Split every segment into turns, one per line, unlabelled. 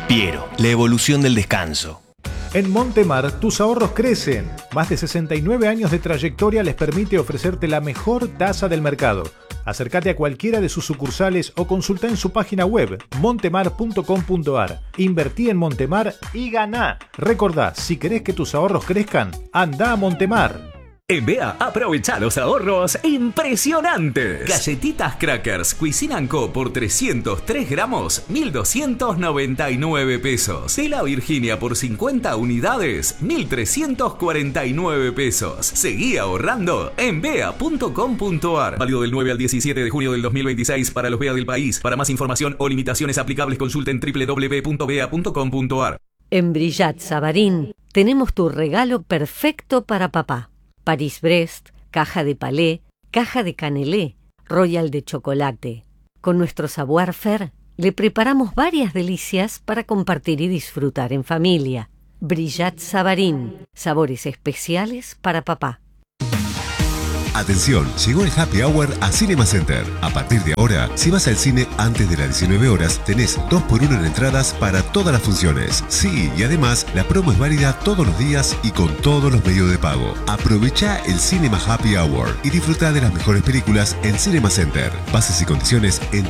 Piero, la evolución del descanso.
En Montemar, tus ahorros crecen. Más de 69 años de trayectoria les permite ofrecerte la mejor tasa del mercado. Acércate a cualquiera de sus sucursales o consulta en su página web montemar.com.ar. Invertí en Montemar y ganá. Recordá, si querés que tus ahorros crezcan, anda a Montemar.
En Bea, aprovecha los ahorros impresionantes. Galletitas Crackers Cuisine & Co por 303 gramos, 1.299 pesos. Tela Virginia por 50 unidades, 1.349 pesos. Seguí ahorrando en bea.com.ar. Válido del 9 al 17 de junio del 2026 para los Bea del país. Para más información o limitaciones aplicables, consulten www.bea.com.ar.
En Brillat Savarín tenemos tu regalo perfecto para papá. Paris-Brest, caja de palé, caja de canelé, royal de chocolate. Con nuestro savoir-faire le preparamos varias delicias para compartir y disfrutar en familia. Brillat Savarín, sabores especiales para papá.
Atención, llegó el Happy Hour a Cinema Center. A partir de ahora, si vas al cine antes de las 19 horas, tenés 2x1 en entradas para todas las funciones. Sí, y además, la promo es válida todos los días y con todos los medios de pago. Aprovecha el Cinema Happy Hour y disfruta de las mejores películas en Cinema Center. Bases y condiciones en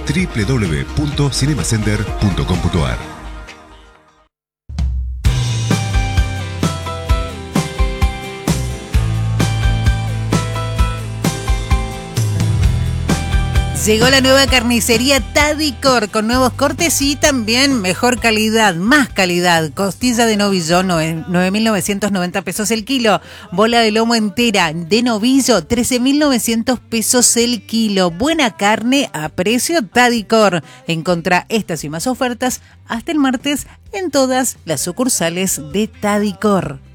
www.cinemacenter.com.ar.
Llegó la nueva carnicería Tadicor con nuevos cortes y también mejor calidad, más calidad. Costilla de novillo, 9.990 pesos el kilo. Bola de lomo entera de novillo, 13.900 pesos el kilo. Buena carne a precio Tadicor. Encontrá estas y más ofertas hasta el martes en todas las sucursales de Tadicor.